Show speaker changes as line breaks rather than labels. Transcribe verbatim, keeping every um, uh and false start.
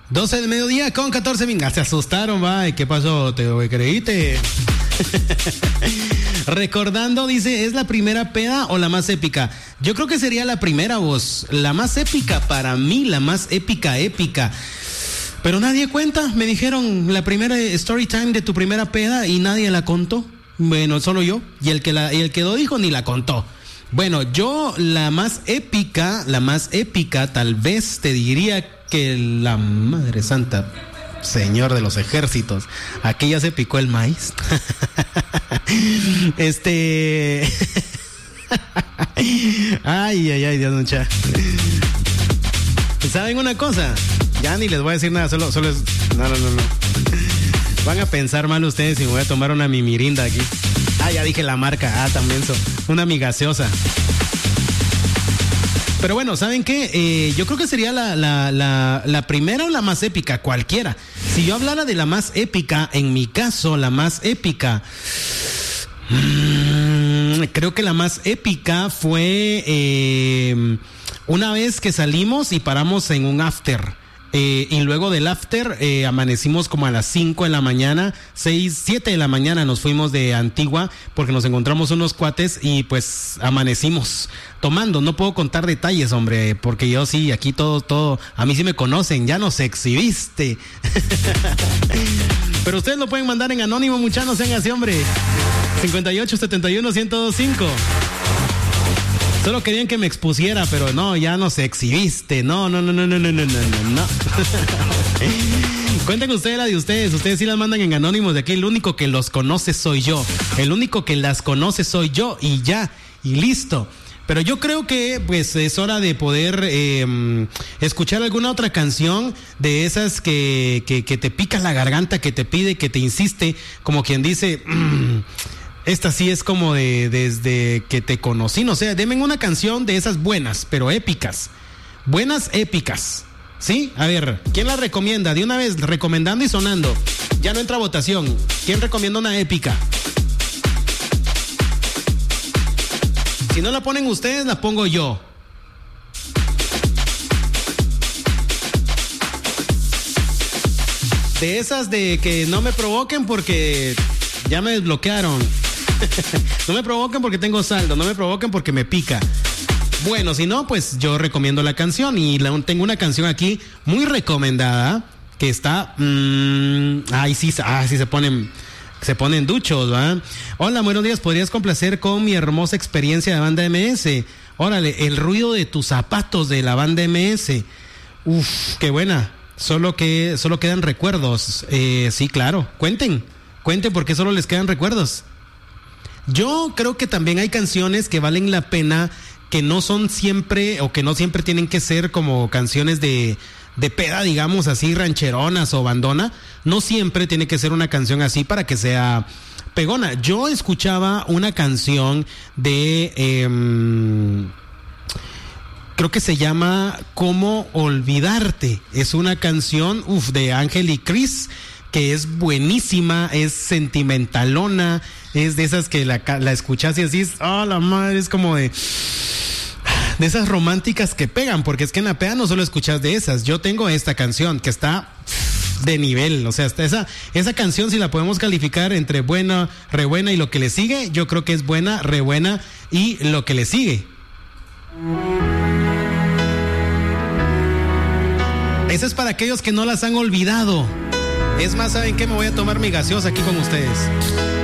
doce del mediodía con catorce minutos. Se asustaron, va. ¿Qué pasó? ¿Te creíste? Recordando, dice, ¿es la primera peda o la más épica? Yo creo que sería la primera, vos. La más épica para mí, la más épica, épica. Pero nadie cuenta. Me dijeron la primera story time de tu primera peda y nadie la contó. Bueno, solo yo. Y el que la, y el que lo dijo ni la contó. Bueno, yo la más épica, la más épica, tal vez te diría que la Madre Santa, Señor de los ejércitos, aquí ya se picó el maíz. Este. Ay, ay, ay, Dios mucha. ¿Saben una cosa? Ya ni les voy a decir nada, solo, solo es. No, no, no, no. Van a pensar mal ustedes si me voy a tomar una mimirinda aquí. Ah, ya dije la marca. Ah, también son una mi gaseosa. Pero bueno, ¿saben qué? Eh, yo creo que sería la, la, la, la primera o la más épica, cualquiera. Si yo hablara de la más épica, en mi caso, la más épica, mmm, creo que la más épica fue eh, una vez que salimos y paramos en un after. Eh, y luego del after eh, amanecimos como a las cinco de la mañana, seis, siete de la mañana nos fuimos de Antigua porque nos encontramos unos cuates y pues amanecimos tomando. No puedo contar detalles, hombre, porque yo sí, aquí todo, todo, a mí sí me conocen, ya nos exhibiste. Pero ustedes lo pueden mandar en anónimo, muchachos, no sean así, hombre. cincuenta y ocho, setenta y uno, ciento veinticinco. Solo querían que me expusiera, pero no, ya nos exhibiste. No, no, no, no, no, no, no, no, no. Cuenten ustedes la de ustedes. Ustedes sí las mandan en anónimos. De aquí el único que los conoce soy yo. El único que las conoce soy yo. Y ya, y listo. Pero yo creo que pues es hora de poder eh, escuchar alguna otra canción de esas que, que, que te pica la garganta, que te pide, que te insiste, como quien dice... Mmm, esta sí es como de desde que te conocí, no sé, denme una canción de esas buenas, pero épicas. Buenas épicas. ¿Sí? A ver, ¿quién la recomienda? De una vez, recomendando y sonando. Ya no entra votación. ¿Quién recomienda una épica? Si no la ponen ustedes, la pongo yo. De esas de que no me provoquen porque ya me desbloquearon. No me provoquen porque tengo saldo, no me provoquen porque me pica. Bueno, si no, pues yo recomiendo la canción y la, tengo una canción aquí muy recomendada que está... Mmm, ay, sí, ah, sí se ponen... Se ponen duchos, ¿va? Hola, buenos días, ¿podrías complacer con mi hermosa experiencia de banda M S? Órale, el ruido de tus zapatos de la banda M S. Uf, qué buena. Solo que solo quedan recuerdos. Eh, sí, claro. Cuenten, cuenten porque solo les quedan recuerdos. Yo creo que también hay canciones que valen la pena, que no son siempre, o que no siempre tienen que ser como canciones de, de peda, digamos así, rancheronas o bandona. No siempre tiene que ser una canción así para que sea pegona. Yo escuchaba una canción de... Eh, creo que se llama ¿Cómo olvidarte? Es una canción, uf, de Ángel y Cris, que es buenísima, es sentimentalona, es de esas que la, la escuchas y decís, oh, la madre, es como de... de esas románticas que pegan, porque es que en la peda no solo escuchas de esas. Yo tengo esta canción que está de nivel, o sea, esa, esa canción, si la podemos calificar entre buena, re buena y lo que le sigue, yo creo que es buena, re buena y lo que le sigue. Esa es para aquellos que no las han olvidado. Es más, ¿saben qué? Me voy a tomar mi gaseosa aquí con ustedes.